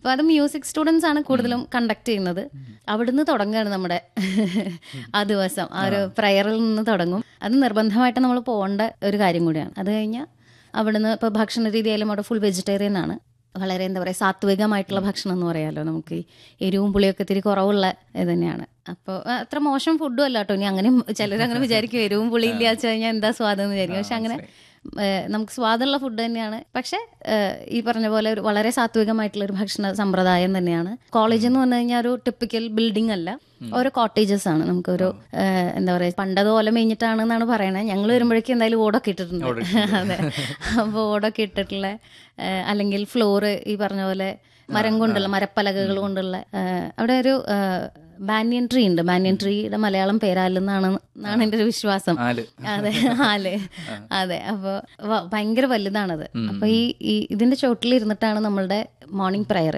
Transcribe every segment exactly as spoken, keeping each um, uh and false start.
അപ്പോൾ അത് music students ആണ് കൂടുതലും കണ്ടക്ട് ചെയ്യുന്നത്. അവിടുന്ന് തുടങ്ങുകയാണ് നമ്മുടെ ആ ദിവസം. ആ ഒരു പ്രയറിൽ നിന്ന് തുടങ്ങും. അത് നിർബന്ധമായിട്ട് നമ്മൾ പോകേണ്ട ഒരു കാര്യം കൂടിയാണ്. അത് കഴിഞ്ഞാൽ അവിടുന്ന് ഇപ്പോൾ ഭക്ഷണ രീതിയായാലും അവിടെ ഫുൾ വെജിറ്റേറിയൻ ആണ്. വളരെ എന്താ പറയുക സാത്വികമായിട്ടുള്ള ഭക്ഷണം എന്ന് പറയാമല്ലോ. നമുക്ക് എരിവും പുളിയൊക്കെ ഇത്തിരി കുറവുള്ള ഇത് തന്നെയാണ്. അപ്പോൾ അത്ര മോശം ഫുഡും അല്ല കേട്ടോ. ഇനി അങ്ങനെ ചിലരങ്ങനെ വിചാരിക്കും എരിവും പുളി ഇല്ല വെച്ച് കഴിഞ്ഞാൽ എന്താ സ്വാദെന്ന് വിചാരിക്കും. പക്ഷെ അങ്ങനെ നമുക്ക് സ്വാദുള്ള ഫുഡ് തന്നെയാണ്. പക്ഷെ ഈ പറഞ്ഞ പോലെ ഒരു വളരെ സാത്വികമായിട്ടുള്ളൊരു ഭക്ഷണ സമ്പ്രദായം തന്നെയാണ്. കോളേജ് എന്ന് പറഞ്ഞു കഴിഞ്ഞാൽ ഒരു ടിപ്പിക്കൽ ബിൽഡിംഗ് അല്ല, ഓരോ കോട്ടേജസ് ആണ്. നമുക്കൊരു എന്താ പറയുക പണ്ടത് ഓല മേഞ്ഞിട്ടാണെന്നാണ് പറയണത്. ഞങ്ങൾ വരുമ്പോഴേക്കും എന്തായാലും ഓടൊക്കെ ഇട്ടിട്ടുണ്ട്. അതെ, അപ്പോൾ ഓടൊക്കെ ഇട്ടിട്ടുള്ള അല്ലെങ്കിൽ ഫ്ലോറ് ഈ പറഞ്ഞ പോലെ മരം കൊണ്ടുള്ള മരപ്പലകകൾ കൊണ്ടുള്ള അവിടെ ഒരു ബാനിയൻ ട്രീ ഉണ്ട്. ബാനിയൻ ട്രീയുടെ മലയാളം പേരാലെന്നാണ് എന്നാണ് എൻ്റെ ഒരു വിശ്വാസം. അതെ, ആല്. അതെ, അപ്പോൾ ഭയങ്കര വലുതാണത്. അപ്പൊ ഈ ഇതിന്റെ ചോട്ടിൽ ഇരുന്നിട്ടാണ് നമ്മളുടെ മോർണിംഗ് പ്രയർ.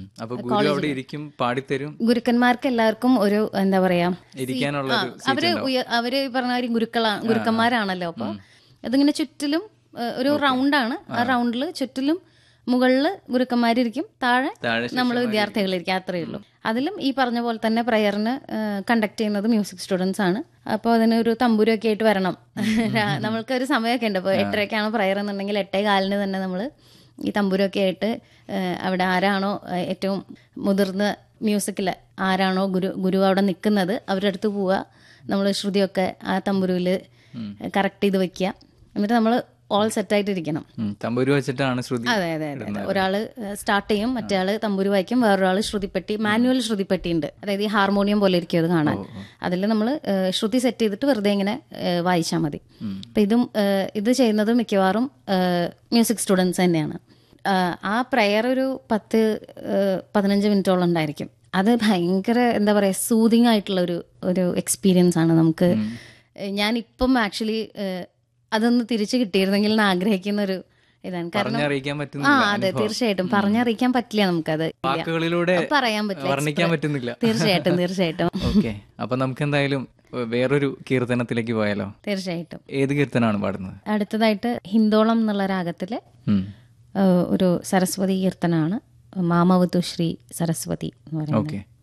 ഗുരുക്കന്മാർക്ക് എല്ലാവർക്കും ഒരു എന്താ പറയാ അവര് അവര് പറഞ്ഞ ഗുരുക്കളാണ് ഗുരുക്കന്മാരാണല്ലോ. അപ്പൊ അതിങ്ങനെ ചുറ്റിലും ഒരു റൗണ്ടാണ്. ആ റൗണ്ടിൽ ചുറ്റിലും മുകളിൽ ഗുരുക്കന്മാരിരിക്കും, താഴെ നമ്മൾ വിദ്യാർത്ഥികളിരിക്കും. അത്രയേ ഉള്ളൂ. അതിലും ഈ പറഞ്ഞ പോലെ തന്നെ പ്രയറിന് കണ്ടക്ട് ചെയ്യുന്നത് മ്യൂസിക് സ്റ്റുഡൻസ് ആണ്. അപ്പോൾ അതിനൊരു തമ്പുരൊക്കെ ആയിട്ട് വരണം. നമ്മൾക്കൊരു സമയമൊക്കെ ഉണ്ട്. ഇപ്പോൾ എട്ടരയ്ക്കാണ് പ്രയർ എന്നുണ്ടെങ്കിൽ എട്ടേ കാലിന് തന്നെ നമ്മൾ ഈ തമ്പുരൊക്കെ ആയിട്ട് അവിടെ ആരാണോ ഏറ്റവും മുതിർന്ന മ്യൂസിക്കിൽ ആരാണോ ഗുരു ഗുരു അവിടെ നിൽക്കുന്നത് അവരുടെ അടുത്ത് പോവുക. നമ്മൾ ശ്രുതിയൊക്കെ ആ തമ്പുരുവിൽ കറക്റ്റ് ചെയ്ത് വെക്കുക. എന്നിട്ട് നമ്മൾ ഓൾ സെറ്റായിട്ടിരിക്കണം. തമ്പുരു വെച്ചിട്ടാണ് ശ്രുതി. അതെ അതെ അതെ. ഒരാള് സ്റ്റാർട്ട് ചെയ്യും, മറ്റേ ആള് തമ്പുരു വായിക്കും, വേറൊരാള് ശ്രുതിപ്പെട്ടി, മാനുവൽ ശ്രുതിപ്പെട്ടി ഉണ്ട്. അതായത് ഈ ഹാർമോണിയം പോലെ ഇരിക്കും അത് കാണാൻ. അതിൽ നമ്മൾ ശ്രുതി സെറ്റ് ചെയ്തിട്ട് വെറുതെ ഇങ്ങനെ വായിച്ചാൽ മതി. അപ്പം ഇതും ഇത് ചെയ്യുന്നത് മിക്കവാറും മ്യൂസിക് സ്റ്റുഡൻസ് തന്നെയാണ്. ആ പ്രയർ ഒരു പത്ത് പതിനഞ്ച് മിനിറ്റോളം ഉണ്ടായിരിക്കും. അത് ഭയങ്കര എന്താ പറയുക സൂതിങ് ആയിട്ടുള്ള ഒരു ഒരു എക്സ്പീരിയൻസ് ആണ് നമുക്ക്. ഞാനിപ്പം ആക്ച്വലി അതൊന്ന് തിരിച്ചു കിട്ടിയിരുന്നെങ്കിൽ എന്ന് ആഗ്രഹിക്കുന്ന ഒരു ഇതാണ്. കാരണം ആ അതെ തീർച്ചയായിട്ടും പറഞ്ഞറിയിക്കാൻ പറ്റില്ല, നമുക്കത് പറയാൻ പറ്റില്ല. തീർച്ചയായിട്ടും തീർച്ചയായിട്ടും. ഓക്കെ, അപ്പൊ നമുക്ക് എന്തായാലും വേറൊരു കീർത്തനത്തിലേക്ക് പോയാലോ? തീർച്ചയായിട്ടും. ഏത് കീർത്തനമാണ് പാടുന്നത്? അടുത്തതായിട്ട് ഹിന്ദോളം എന്നുള്ള രാഗത്തിലെ ഒരു സരസ്വതി കീർത്തനമാണ്. മാമവതു ശ്രീ സരസ്വതി എന്ന് പറയുന്നത്.